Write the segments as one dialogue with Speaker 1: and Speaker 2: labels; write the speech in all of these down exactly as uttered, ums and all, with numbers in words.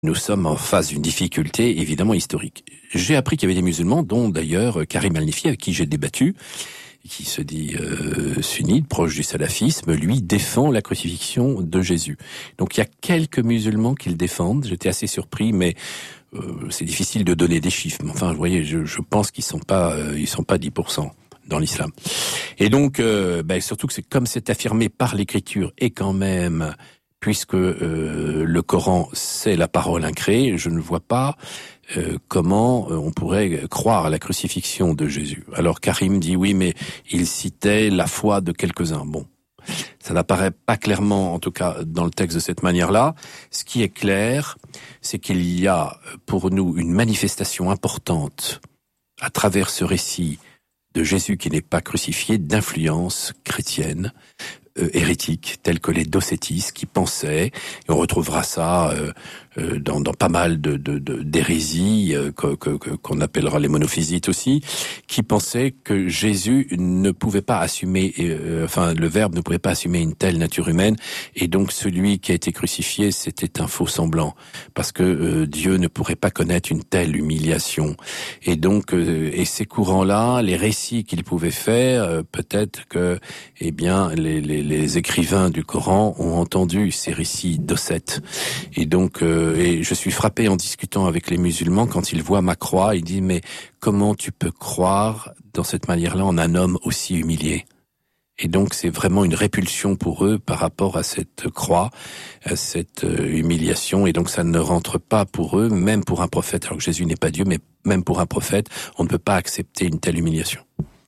Speaker 1: nous sommes en face d'une difficulté évidemment historique. J'ai appris qu'il y avait des musulmans, dont d'ailleurs Karim Al-Nifi, avec qui j'ai débattu, qui se dit euh, sunnite, proche du salafisme, lui défend la crucifixion de Jésus. Donc il y a quelques musulmans qui le défendent. J'étais assez surpris, mais euh, c'est difficile de donner des chiffres. Mais enfin, vous voyez, je, je pense qu'ils sont pas, euh, ils sont pas dix pour cent dans l'islam. Et donc, euh, ben, surtout que c'est comme c'est affirmé par l'Écriture et quand même, puisque euh, le Coran c'est la parole incréée, je ne vois pas euh, comment euh, on pourrait croire à la crucifixion de Jésus. Alors Karim dit oui, mais il citait la foi de quelques-uns. Bon, ça n'apparaît pas clairement, en tout cas dans le texte de cette manière-là. Ce qui est clair, c'est qu'il y a pour nous une manifestation importante à travers ce récit de Jésus qui n'est pas crucifié, d'influence chrétienne, euh, hérétique, tels que les docétistes qui pensaient, et on retrouvera ça euh, euh, dans, dans pas mal de, de, de d'hérésies euh, que, que, que, qu'on appellera les monophysites aussi, qui pensaient que Jésus ne pouvait pas assumer, euh, enfin le Verbe ne pouvait pas assumer une telle nature humaine, et donc celui qui a été crucifié c'était un faux semblant, parce que euh, Dieu ne pourrait pas connaître une telle humiliation. Et donc, euh, et ces courants-là, les récits qu'ils pouvaient faire, euh, peut-être que, eh bien, les, les, les écrivains du Coran ont entendu ces récits d'Ocète. Et donc, euh, et je suis frappé en discutant avec les musulmans quand ils voient ma croix, ils disent mais comment tu peux croire dans cette manière-là en un homme aussi humilié? Et donc c'est vraiment une répulsion pour eux par rapport à cette croix, à cette humiliation, et donc ça ne rentre pas pour eux, même pour un prophète, alors que Jésus n'est pas Dieu, mais même pour un prophète, on ne peut pas accepter une telle humiliation.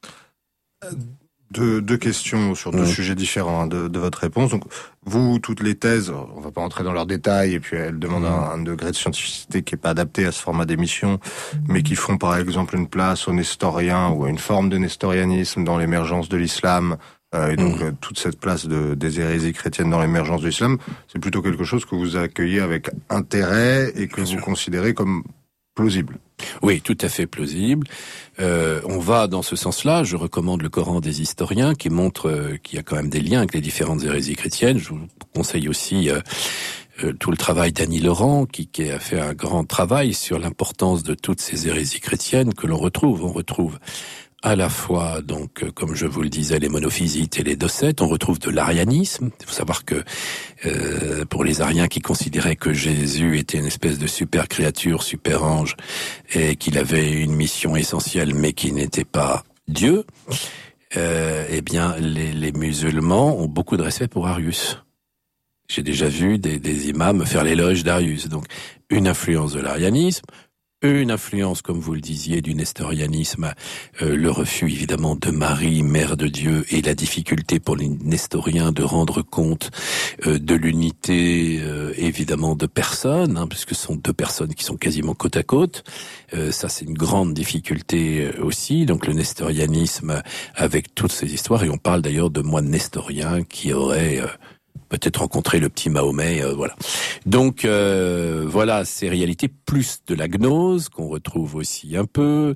Speaker 2: Deux, deux questions sur deux mmh. sujets différents hein, de, de votre réponse. Donc, vous, toutes les thèses, on va pas entrer dans leurs détails, et puis elles demandent mmh. un, un degré de scientificité qui est pas adapté à ce format d'émission, mais qui font par exemple une place aux nestoriens ou à une forme de nestorianisme dans l'émergence de l'islam, euh, et donc mmh. euh, toute cette place de, des hérésies chrétiennes dans l'émergence de l'islam, c'est plutôt quelque chose que vous accueillez avec intérêt et que Bien vous sûr. considérez comme plausible.
Speaker 1: Oui, tout à fait plausible. Euh, on va dans ce sens-là. Je recommande le Coran des historiens qui montre euh, qu'il y a quand même des liens avec les différentes hérésies chrétiennes. Je vous conseille aussi euh, euh, tout le travail d'Annie Laurent qui, qui a fait un grand travail sur l'importance de toutes ces hérésies chrétiennes que l'on retrouve. On retrouve à la fois, donc, comme je vous le disais, les monophysites et les docètes. On retrouve de l'arianisme. Il faut savoir que euh, pour les ariens qui considéraient que Jésus était une espèce de super créature, super ange, et qu'il avait une mission essentielle, mais qui n'était pas Dieu, euh, eh bien, les, les musulmans ont beaucoup de respect pour Arius. J'ai déjà vu des, des imams faire l'éloge d'Arius. Donc, une influence de l'arianisme, une influence, comme vous le disiez, du nestorianisme, euh, le refus évidemment de Marie, mère de Dieu, et la difficulté pour les nestoriens de rendre compte euh, de l'unité, euh, évidemment, de personnes, hein, puisque ce sont deux personnes qui sont quasiment côte à côte. Euh, ça, c'est une grande difficulté euh, aussi. Donc le nestorianisme avec toutes ces histoires, et on parle d'ailleurs de moines nestoriens qui auraient euh, peut-être rencontrer le petit Mahomet, euh, voilà. Donc euh, voilà ces réalités, plus de la gnose qu'on retrouve aussi un peu,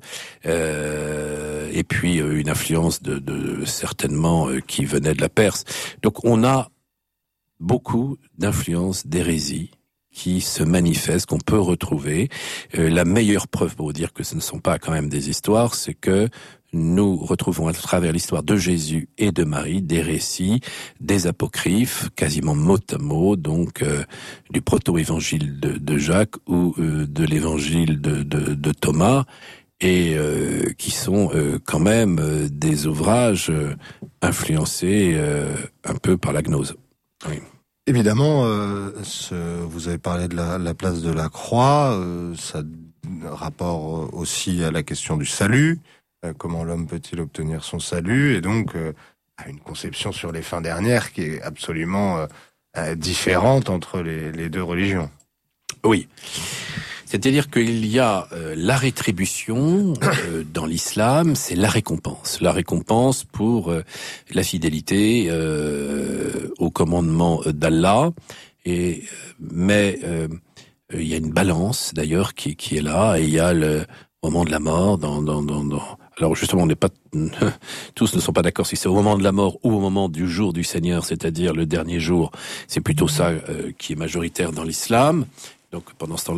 Speaker 1: euh, et puis euh, une influence de, de certainement euh, qui venait de la Perse. Donc on a beaucoup d'influences d'hérésie qui se manifestent, qu'on peut retrouver. Euh, la meilleure preuve pour vous dire que ce ne sont pas quand même des histoires, c'est que nous retrouvons à travers l'histoire de Jésus et de Marie des récits, des apocryphes, quasiment mot à mot, donc euh, du proto-évangile de, de Jacques ou euh, de l'évangile de, de, de Thomas, et euh, qui sont euh, quand même euh, des ouvrages euh, influencés euh, un peu par la gnose. Oui.
Speaker 2: Évidemment, euh, ce, vous avez parlé de la, la place de la croix, euh, ça rapport aussi à la question du salut. Comment l'homme peut-il obtenir son salut, et donc euh, à une conception sur les fins dernières qui est absolument euh, différente entre les, les deux religions.
Speaker 1: Oui, c'est-à-dire qu'il y a euh, la rétribution euh, dans l'islam, c'est la récompense, la récompense pour euh, la fidélité euh, au commandement d'Allah, et mais euh, il y a une balance d'ailleurs qui, qui est là, et il y a le moment de la mort dans dans dans, dans alors justement, on n'est pas tous ne sont pas d'accord si c'est au moment de la mort ou au moment du jour du Seigneur, c'est-à-dire le dernier jour. C'est plutôt ça euh, qui est majoritaire dans l'islam. Donc pendant ce temps